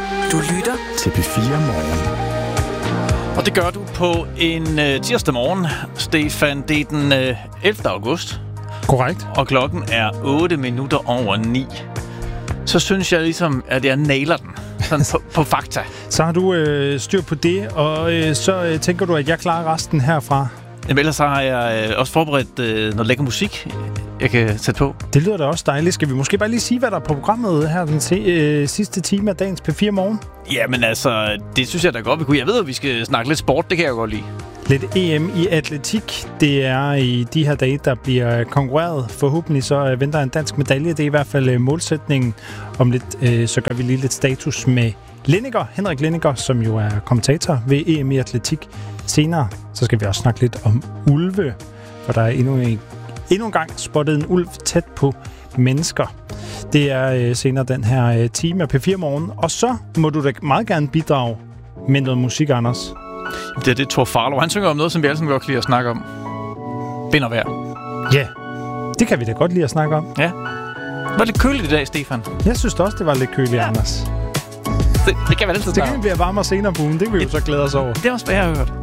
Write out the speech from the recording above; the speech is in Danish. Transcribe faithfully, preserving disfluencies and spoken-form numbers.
Du lytter til P fire Morgen. Og det gør du på en øh, tirsdag morgen, Stefan. Det er den øh, ellevte august. Korrekt. Og klokken er otte minutter over ni. Så synes jeg ligesom, at jeg nailer den. Sådan på, på fakta. Så har du øh, styr på det, og øh, så øh, tænker du, at jeg klarer resten herfra. Jamen, ellers så har jeg øh, også forberedt øh, noget lækker musik, jeg kan sætte på. Det lyder da også dejligt. Skal vi måske bare lige sige, hvad der er på programmet her den se, øh, sidste time af dagens P fire Morgen? Jamen altså, det synes jeg da godt, vi kunne. Jeg ved, at vi skal snakke lidt sport, det kan jeg godt lide. Lidt E M i atletik. Det er i de her dage, der bliver konkurreret. Forhåbentlig så venter en dansk medalje. Det er i hvert fald målsætningen. Om lidt, øh, så gør vi lige lidt status med Linniger, Henrik Linniger, som jo er kommentator ved E M i atletik. Senere så skal vi også snakke lidt om ulve, for der er endnu en, endnu en gang spottet en ulv tæt på mennesker. Det er øh, senere den her øh, time af P fire Morgen. Og så må du da meget gerne bidrage med noget musik, Anders. Det er det Thor Farlov. Han synger om noget, som vi alle sammen godt kan lide at snakke om. Vind og vejr. Ja, det kan vi da godt lide at snakke om. Ja. Det var lidt køligt i dag, Stefan. Jeg synes også, det var lidt køligt, ja. Anders. Det, det kan man altid Det kan blive varmere senere på ugen. Det vil vi jo så glæde os over. Det er også, hvad jeg har hørt.